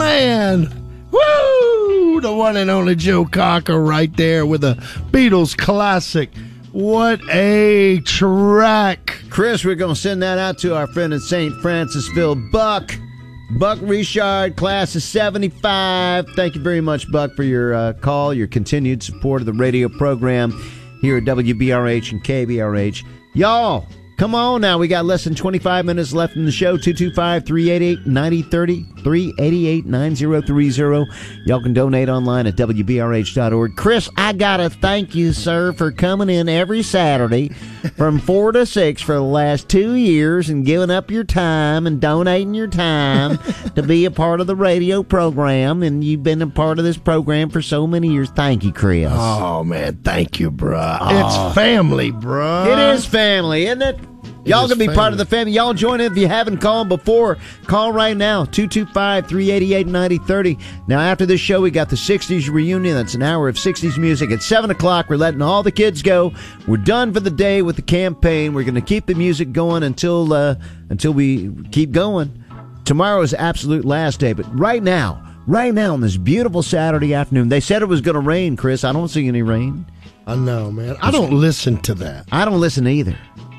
man. Woo! The one and only Joe Cocker right there with a Beatles classic. What a track. Chris, we're going to send that out to our friend in St. Francisville, Buck. Buck Richard, class of 75. Thank you very much, Buck, for your call, your continued support of the radio program here at WBRH and KBRH. Y'all, come on now. We got less than 25 minutes left in the show. 225-388-9030, 388-9030. Y'all can donate online at WBRH.org. Chris, I got to thank you, sir, for coming in every Saturday from 4 to 6 for the last 2 years and giving up your time and donating your time to be a part of the radio program. And you've been a part of this program for so many years. Thank you, Chris. Oh, man, thank you, bruh. It's family, bruh. It is family, isn't it? Y'all can be part of the family. Y'all join in if you haven't called before. Call right now, 225-388-9030. Now, after this show, we got the 60s reunion. That's an hour of 60s music. At 7 o'clock, we're letting all the kids go. We're done for the day with the campaign. We're going to keep the music going until we keep going. Tomorrow is absolute last day. But right now, on this beautiful Saturday afternoon, they said it was going to rain, Chris. I don't see any rain. I know, man. I don't listen to that. I don't listen either.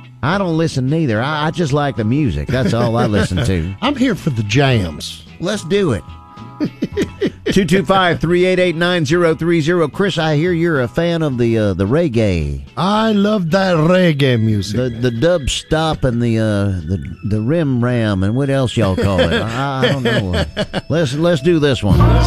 I just like the music. That's all I listen to. I'm here for the jams. Let's do it. 225-388-9030. Chris, I hear you're a fan of the reggae. I love that reggae music. The dub stop and the rim ram and what else y'all call it? I don't know. Let's do this one.